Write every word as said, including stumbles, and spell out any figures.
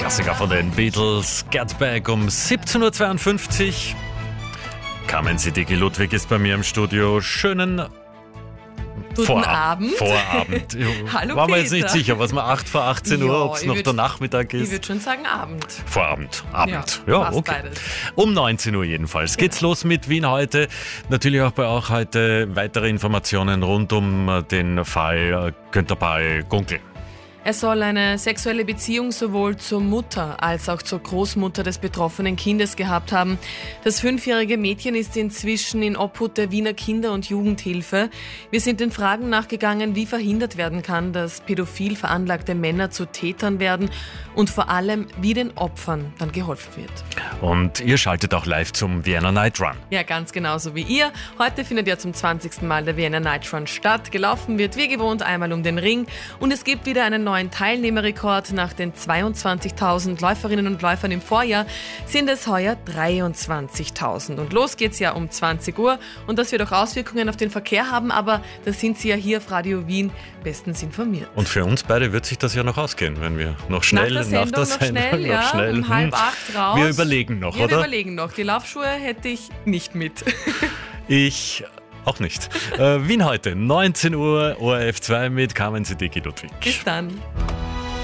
Klassiker von den Beatles, Get Back um siebzehn Uhr zweiundfünfzig. Carmen Siddiqui Ludwig ist bei mir im Studio. Schönen Guten Vorab- Abend. Vorabend. Hallo Waren wir jetzt Peter. nicht sicher, was wir acht vor achtzehn Ja, Uhr, ob es ich noch würd- der Nachmittag Ich ist. würde schon sagen Abend. Vorabend, Abend. Ja, Ja, passt okay. beides. Um neunzehn Uhr jedenfalls geht's los mit Wien heute. Natürlich auch bei auch heute weitere Informationen rund um den Fall Günter Pahl-Gunkel. Er soll eine sexuelle Beziehung sowohl zur Mutter als auch zur Großmutter des betroffenen Kindes gehabt haben. Das fünfjährige Mädchen ist inzwischen in Obhut der Wiener Kinder- und Jugendhilfe. Wir sind den Fragen nachgegangen, wie verhindert werden kann, dass pädophil veranlagte Männer zu Tätern werden und vor allem, wie den Opfern dann geholfen wird. Und ihr schaltet auch live zum Vienna Night Run. Ja, ganz genauso wie ihr. Heute findet ja zum zwanzigsten Mal der Vienna Night Run statt. Gelaufen wird wie gewohnt einmal um den Ring und es gibt wieder einen neuen Teilnehmerrekord. Nach den zweiundzwanzigtausend Läuferinnen und Läufern im Vorjahr sind es heuer dreiundzwanzigtausend. Und los geht's ja um zwanzig Uhr und das wird auch Auswirkungen auf den Verkehr haben, aber da sind Sie ja hier auf Radio Wien bestens informiert. Und für uns beide wird sich das ja noch ausgehen, wenn wir noch schnell Nach der Sendung noch schnell, ja, um halb acht raus. Wir überlegen noch, Wir oder? überlegen noch. Die Laufschuhe hätte ich nicht mit. Ich auch nicht. äh, Wien heute, neunzehn Uhr, O R F zwei mit Carmen Siddiqui Ludwig. Bis dann.